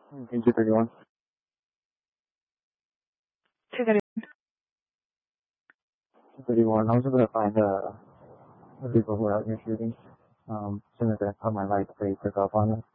PG 31. 31. I was able to find the people who were out here shooting. As soon as I put my lights, they took off on us.